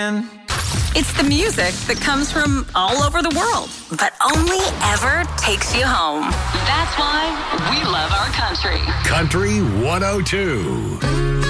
It's the music that comes from all over the world, but only ever takes you home. That's why we love our country. Country 102.